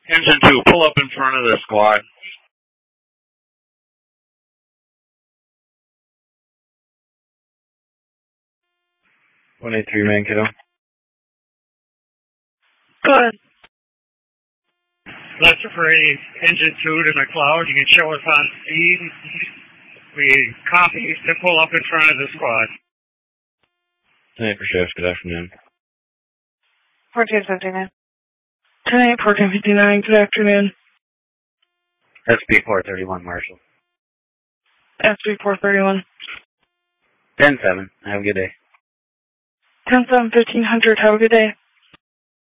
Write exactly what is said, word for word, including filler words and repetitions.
Engine two, pull up in front of the squad. one eighty-three, man, kiddo. Go ahead. Lester Parade, Engine two to McLeod. You can show us on speed. We copy to pull up in front of the squad. ten eight for shifts, good afternoon. fourteen fifty-nine. ten eight, fourteen fifty-nine, good afternoon. S P four thirty-one, Marshall. S P four thirty-one. ten seven, have a good day. ten seven, fifteen hundred, have a good day.